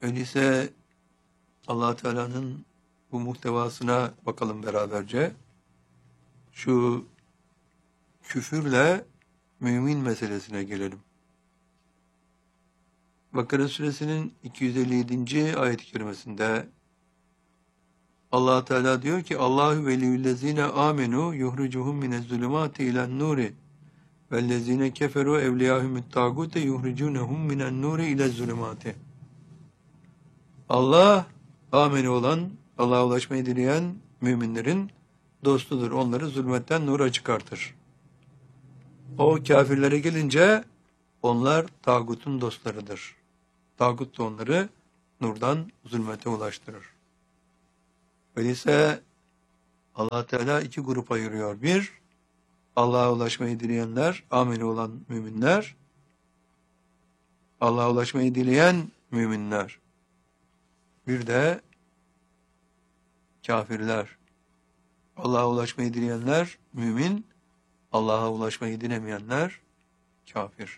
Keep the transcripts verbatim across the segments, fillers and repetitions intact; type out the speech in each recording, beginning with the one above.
Öyleyse Allah Teala'nın bu muhtevasına bakalım beraberce. Şu küfürle mümin meselesine gelelim. Bakara suresinin iki yüz elli yedinci ayet-i kerimesinde Allah Teala diyor ki Allahu veliyyullezine amenu yuhricuhum minezzulumati ilen nuri vellezine keferu evliyahumut tagute yuhricunhum minen nuri ilezzulumati. Allah ameni olan, Allah'a ulaşmayı dileyen müminlerin dostudur. Onları zulmetten nura çıkartır. O kafirlere gelince onlar tağutun dostlarıdır. Tağut da onları nurdan zulmete ulaştırır. Öyleyse Allah Teala iki grup ayırıyor. Bir, Allah'a ulaşmayı dileyenler, ameni olan müminler. Allah'a ulaşmayı dileyen müminler. Bir de kafirler. Allah'a ulaşmayı dileyenler mümin, Allah'a ulaşmayı dilemeyenler kafir.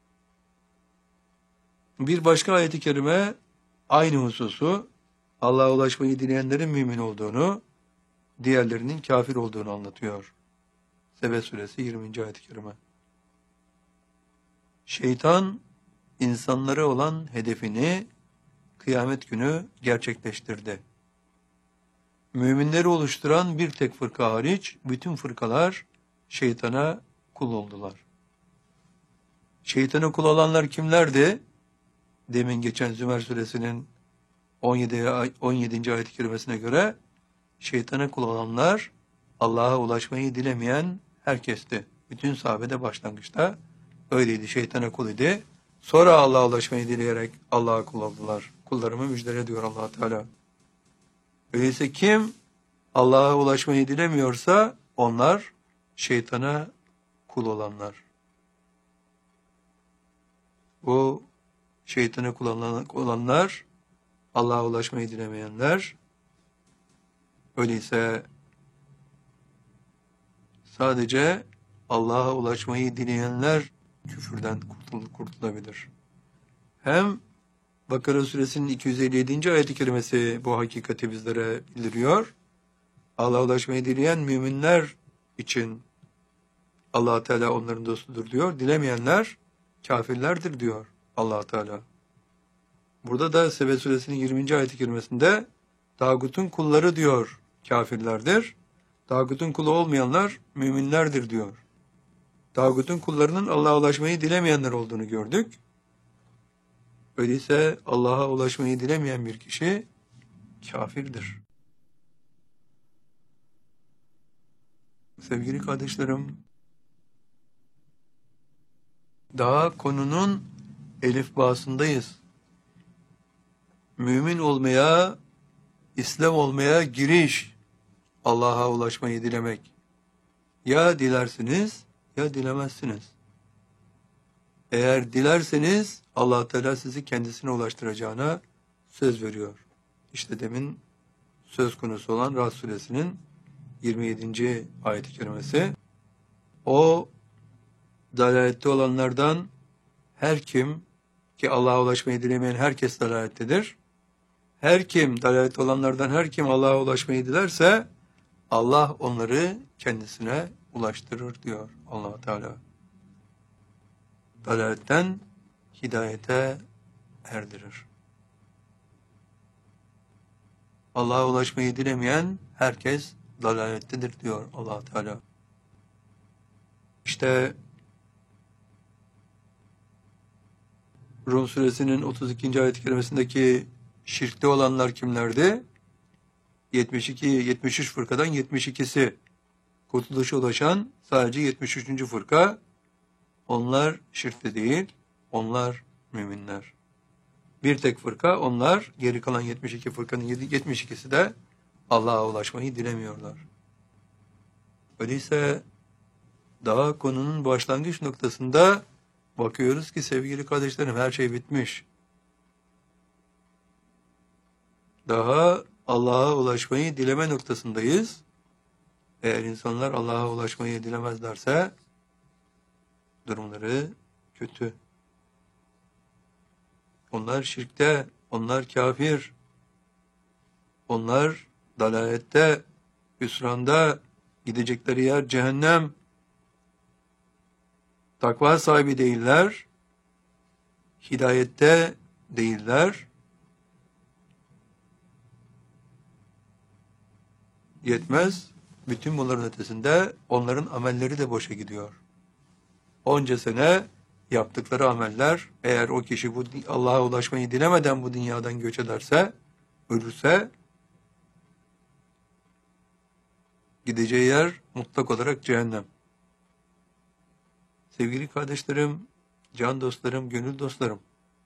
Bir başka ayet-i kerime aynı hususu Allah'a ulaşmayı dileyenlerin mümin olduğunu, diğerlerinin kafir olduğunu anlatıyor. Sebe suresi yirminci ayet-i kerime. Şeytan insanlara olan hedefini kıyamet günü gerçekleştirdi. Müminleri oluşturan bir tek fırka hariç bütün fırkalar şeytana kul oldular. Şeytana kul olanlar kimlerdi? Demin geçen Zümer suresinin on yedinci ayet-i kerimesine göre şeytana kul olanlar Allah'a ulaşmayı dilemeyen herkesti. Bütün sahabede başlangıçta öyleydi. Şeytana kul idi. Sonra Allah'a ulaşmayı dileyerek Allah'a kul oldular. Kullarımı müjdele diyor Allah Teala. Öyleyse kim Allah'a ulaşmayı dilemiyorsa onlar şeytana kul olanlar. Bu şeytana kul olanlar Allah'a ulaşmayı dilemeyenler. Öyleyse sadece Allah'a ulaşmayı dileyenler küfürden kurtul kurtulabilir. Hem Bakara suresinin iki yüz elli yedinci ayet-i kerimesi bu hakikati bizlere bildiriyor. Allah'a ulaşmayı dileyen müminler için Allah Teala onların dostudur diyor. Dilemeyenler kafirlerdir diyor Allah Teala. Burada da Sebe suresinin yirminci ayet-i kerimesinde tağutun kulları diyor kafirlerdir. Tağutun kulu olmayanlar müminlerdir diyor. Tağutun kullarının Allah'a ulaşmayı dilemeyenler olduğunu gördük. Öyleyse Allah'a ulaşmayı dilemeyen bir kişi kafirdir. Sevgili kardeşlerim, daha konunun elifbasındayız. Mümin olmaya, İslam olmaya giriş, Allah'a ulaşmayı dilemek. Ya dilersiniz ya dilemezsiniz. Eğer dilerseniz Allah Teala sizi kendisine ulaştıracağına söz veriyor. İşte demin söz konusu olan Ra'd suresinin yirmi yedinci ayet-i kerimesi. O dalalette olanlardan her kim ki Allah'a ulaşmayı dilemeyen herkes dalalettedir. Her kim dalalette olanlardan her kim Allah'a ulaşmayı dilerse Allah onları kendisine ulaştırır diyor Allah Teala. Dalaletten hidayete erdirir. Allah'a ulaşmayı dilemeyen herkes dalalettedir diyor Allah Teala. İşte Rum suresinin otuz ikinci ayet-i kerimesindeki şirkte olanlar kimlerdi? yetmiş iki yetmiş üç fırkadan yetmiş ikisi kurtuluşa ulaşan sadece yetmiş üçüncü fırka. Onlar şirkte değil, onlar müminler. Bir tek fırka onlar, geri kalan yetmiş iki fırkanın yetmiş ikisi de Allah'a ulaşmayı dilemiyorlar. Öyleyse daha konunun başlangıç noktasında bakıyoruz ki sevgili kardeşlerim her şey bitmiş. Daha Allah'a ulaşmayı dileme noktasındayız. Eğer insanlar Allah'a ulaşmayı dilemezlerse durumları kötü. Onlar şirkte Onlar kafir. Onlar dalalette, hüsranda, gidecekleri yer cehennem. Takva sahibi değiller. Hidayette değiller. Yetmez. Bütün bunların ötesinde onların amelleri de boşa gidiyor. Onca sene yaptıkları ameller, eğer o kişi bu Allah'a ulaşmayı dilemeden bu dünyadan göç ederse, ölürse, gideceği yer mutlak olarak cehennem. Sevgili kardeşlerim, can dostlarım, gönül dostlarım,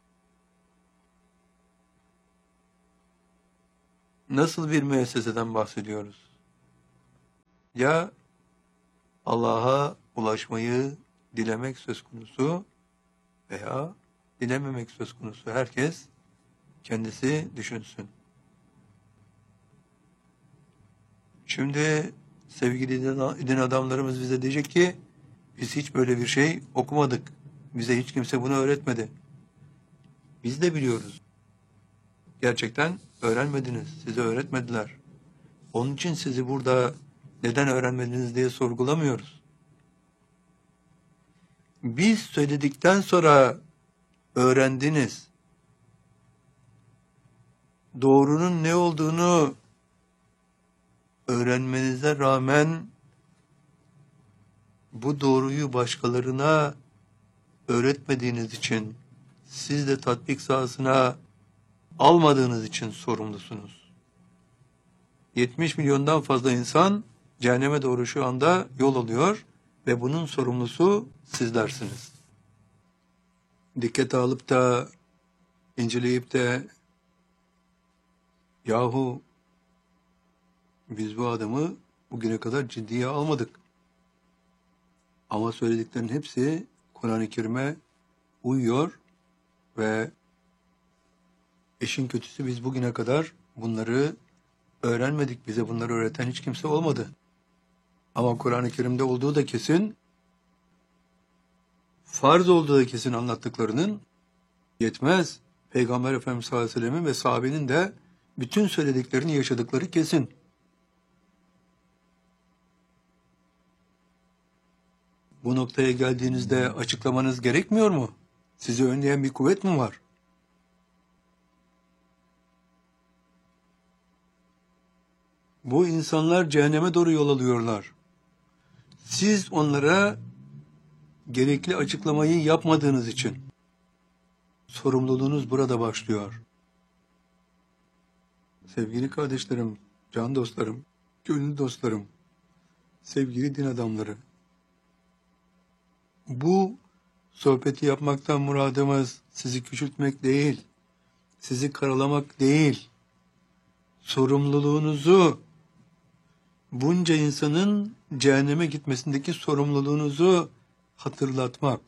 nasıl bir müesseseden bahsediyoruz? Ya Allah'a ulaşmayı dilemek söz konusu veya dilememek söz konusu. Herkes kendisi düşünsün. Şimdi sevgili din adamlarımız bize diyecek ki biz hiç böyle bir şey okumadık. Bize hiç kimse bunu öğretmedi. Biz de biliyoruz. Gerçekten öğrenmediniz. Size öğretmediler. Onun için sizi burada neden öğrenmediniz diye sorgulamıyoruz. Biz söyledikten sonra öğrendiniz. Doğrunun ne olduğunu öğrenmenize rağmen bu doğruyu başkalarına öğretmediğiniz için, siz de tatbik sahasına almadığınız için sorumlusunuz. yetmiş milyondan fazla insan cehenneme doğru şu anda yol alıyor ve bunun sorumlusu sizlersiniz. Dikkate alıp da, inceleyip de, yahu biz bu adamı bugüne kadar ciddiye almadık. Ama söylediklerinin hepsi Kur'an-ı Kerim'e uyuyor ve işin kötüsü biz bugüne kadar bunları öğrenmedik. Bize bunları öğreten hiç kimse olmadı. Ama Kur'an-ı Kerim'de olduğu da kesin, farz olduğu da kesin anlattıklarının yetmez. Peygamber Efendimiz sallallahu aleyhi ve sellem'in ve sahabenin de bütün söylediklerini yaşadıkları kesin. Bu noktaya geldiğinizde açıklamanız gerekmiyor mu? Sizi önleyen bir kuvvet mi var? Bu insanlar cehenneme doğru yol alıyorlar. Siz onlara gerekli açıklamayı yapmadığınız için sorumluluğunuz burada başlıyor. Sevgili kardeşlerim, can dostlarım, gönül dostlarım, sevgili din adamları, bu sohbeti yapmaktan muradımız sizi küçültmek değil, sizi karalamak değil, sorumluluğunuzu, bunca insanın cehenneme gitmesindeki sorumluluğunuzu hatırlatmak.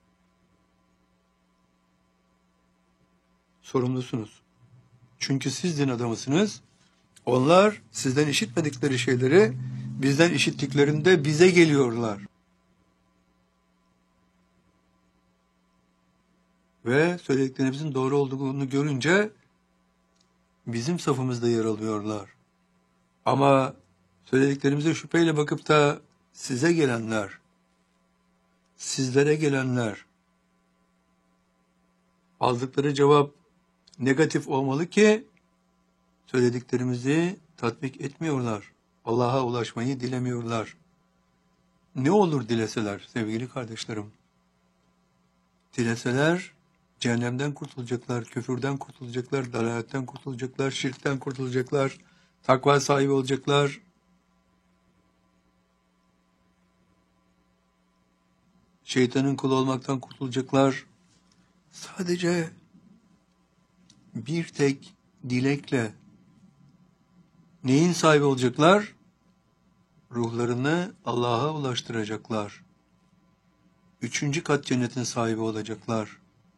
Sorumlusunuz. Çünkü siz din adamısınız. Onlar sizden işitmedikleri şeyleri bizden işittiklerinde bize geliyorlar. Ve söylediklerimizin doğru olduğunu görünce bizim safımızda yer alıyorlar. Ama söylediklerimize şüpheyle bakıp da size gelenler, sizlere gelenler, aldıkları cevap negatif olmalı ki söylediklerimizi tatbik etmiyorlar. Allah'a ulaşmayı dilemiyorlar. Ne olur dileseler sevgili kardeşlerim? Dileseler cehennemden kurtulacaklar, küfürden kurtulacaklar, dalaletten kurtulacaklar, şirkten kurtulacaklar, takva sahibi olacaklar. Şeytanın kulu olmaktan kurtulacaklar. Sadece bir tek dilekle neyin sahibi olacaklar? Ruhlarını Allah'a ulaştıracaklar. Üçüncü kat cennetin sahibi olacaklar.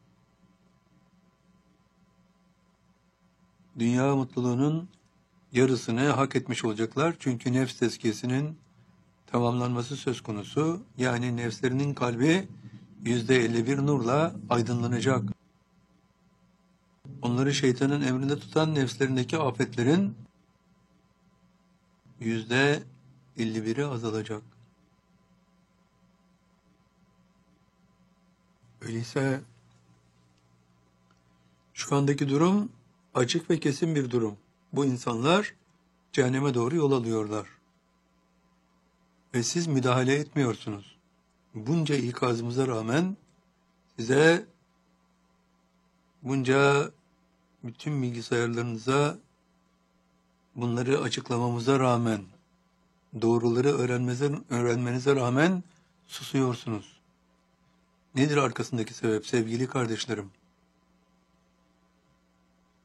Dünya mutluluğunun yarısını hak etmiş olacaklar. Çünkü nefs tezkiyesinin tamamlanması söz konusu. Yani nefslerinin kalbi yüzde elli bir nurla aydınlanacak. Onlar onları şeytanın emrinde tutan nefslerindeki afetlerin yüzde elli biri azalacak. Öyleyse şu andaki durum açık ve kesin bir durum. Bu insanlar cehenneme doğru yol alıyorlar. Ve siz müdahale etmiyorsunuz. Bunca ikazımıza rağmen size bunca bütün bilgisayarlarınıza bunları açıklamamıza rağmen, doğruları öğrenmenize, öğrenmenize rağmen susuyorsunuz. Nedir arkasındaki sebep sevgili kardeşlerim?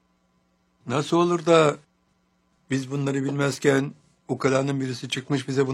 Nasıl olur da biz bunları bilmezken ukalanın birisi çıkmış bize bunu